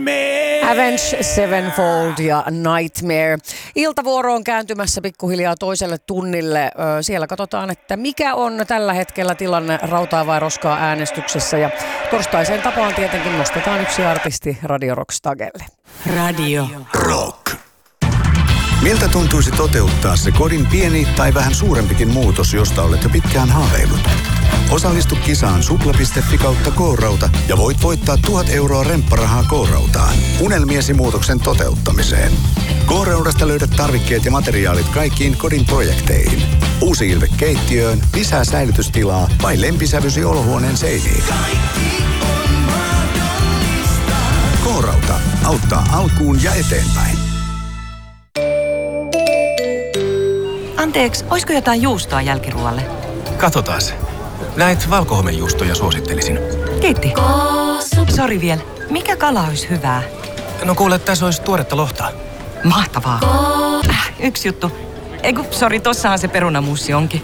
Nightmare! Avenged Sevenfold ja Nightmare. Iltavuoro on kääntymässä pikkuhiljaa toiselle tunnille. Siellä katsotaan, että mikä on tällä hetkellä tilanne rautaa vai roskaa äänestyksessä. Ja torstaiseen tapaan tietenkin nostetaan yksi artisti Radio Rock-stagelle. Radio Rock. Miltä tuntuisi toteuttaa se kodin pieni tai vähän suurempikin muutos, josta olet jo pitkään haaveillut? Osallistu kisaan supla.fi kautta K-rauta ja voit voittaa 1 000 euroa rempparahaa K-rautaan unelmiesi muutoksen toteuttamiseen. K-raudasta löydät tarvikkeet ja materiaalit kaikkiin kodin projekteihin. Uusi ilme keittiöön, lisää säilytystilaa vai lempisävysi olohuoneen seiniin. K-rauta auttaa alkuun ja eteenpäin. Anteeksi, olisiko jotain juustoa jälkiruoalle? Katsotaan se. Näitä valkohomejuustoja suosittelisin. Kiitti. Sori vielä. Mikä kala olisi hyvää? No kuule, tässä olisi tuoretta lohta. Mahtavaa. Yksi juttu. Sori, tossahan se perunamuussi onkin.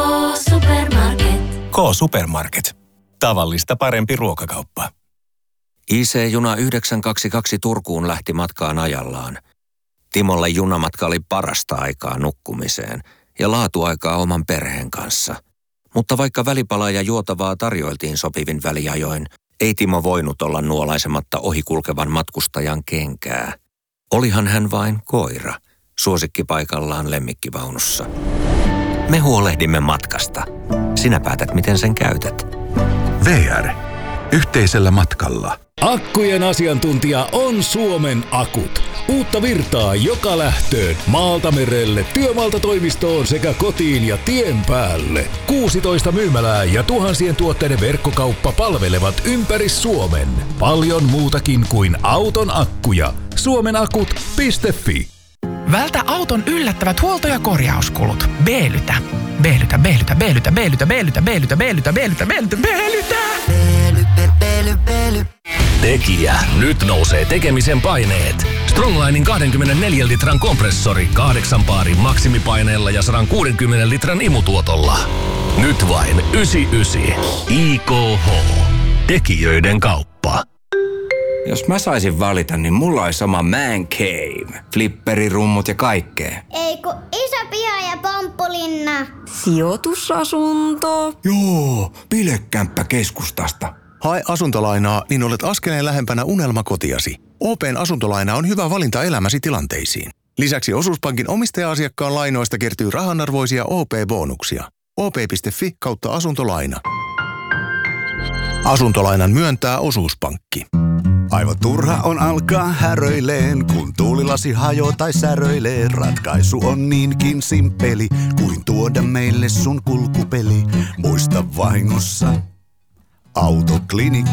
K-Supermarket. Tavallista parempi ruokakauppa. IC-juna 922 Turkuun lähti matkaan ajallaan. Timolle junamatka oli parasta aikaa nukkumiseen ja laatuaikaa oman perheen kanssa. Mutta vaikka välipalaa ja juotavaa tarjoiltiin sopivin väliajoin, ei Timo voinut olla nuolaisematta ohikulkevan matkustajan kenkää. Olihan hän vain koira, suosikkipaikallaan lemmikkivaunussa. Me huolehdimme matkasta. Sinä päätät, miten sen käytät. VR. Yhteisellä matkalla. Akkujen asiantuntija on Suomen Akut. Uutta virtaa joka lähtöön, maalta merelle, työmaalta toimistoon sekä kotiin ja tien päälle. 16 myymälää ja tuhansien tuotteiden verkkokauppa palvelevat ympäri Suomen. Paljon muutakin kuin auton akkuja. Suomenakut.fi. Vältä auton yllättävät huolto- ja korjauskulut. Beelytä. Tekijä. Nyt nousee tekemisen paineet. Stronglinein 24 litran kompressori 8 paarin maksimipaineella ja 160 litran imutuotolla. Nyt vain 99. IKH. Tekijöiden kauppa. Jos mä saisin valita, niin mulla olisi oma man cave. Flipperirummut ja kaikkea. Ei kun iso piha ja pomppulinna. Sijoitusasunto. Joo, bilekämppä keskustasta. Hae asuntolainaa, niin olet askeleen lähempänä unelmakotiasi. OP:n asuntolaina on hyvä valinta elämäsi tilanteisiin. Lisäksi Osuuspankin omistaja-asiakkaan lainoista kertyy rahanarvoisia OP-bonuksia. op.fi kautta asuntolaina. Asuntolainan myöntää Osuuspankki. Aivan turha on alkaa häröileen, kun tuulilasi hajoo tai säröilee. Ratkaisu on niinkin simppeli, kuin tuoda meille sun kulkupeli. Muista vahingossa Autoklinikka.